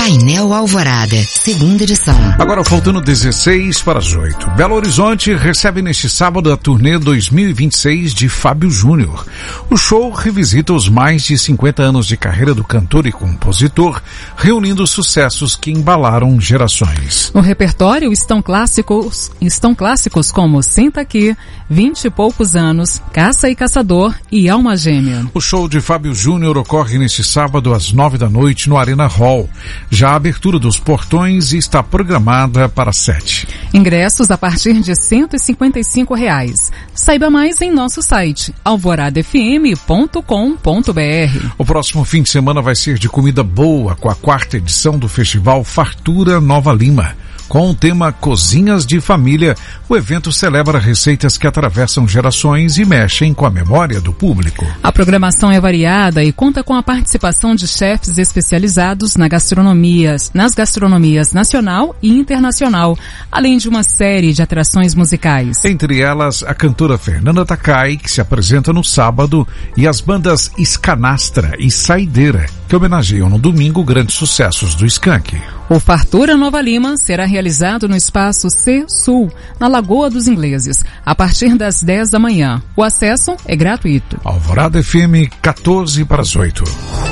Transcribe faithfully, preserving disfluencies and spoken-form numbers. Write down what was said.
Painel Alvorada, segunda edição. Agora faltando dezesseis para as oito. Belo Horizonte recebe neste sábado a turnê dois mil e vinte e seis de Fábio Júnior. O show revisita os mais de cinquenta anos de carreira do cantor e compositor, reunindo sucessos que embalaram gerações. No repertório estão clássicos, estão clássicos como Senta Aqui, Vinte e Poucos Anos, Caça e Caçador e Alma Gêmea. O show de Fábio Júnior ocorre neste sábado às nove da noite no Arena Hall. Já a abertura dos portões está programada para sete. Ingressos a partir de cento e cinquenta e cinco reais. Saiba mais em nosso site alvorada f m ponto com ponto b r. O próximo fim de semana vai ser de comida boa com a quarta edição do Festival Fartura Nova Lima. Com o tema Cozinhas de Família, o evento celebra receitas que atravessam gerações e mexem com a memória do público. A programação é variada e conta com a participação de chefes especializados na gastronomia, nas gastronomias nacional e internacional, além de uma série de atrações musicais. Entre elas, a cantora Fernanda Takai, que se apresenta no sábado, e as bandas Escanastra e Saideira, que homenageiam no domingo grandes sucessos do Skank. O Fartura Nova Lima será realizado no espaço C Sul, na Lagoa dos Ingleses, a partir das dez da manhã. O acesso é gratuito. Alvorada F M, quatorze para as oito.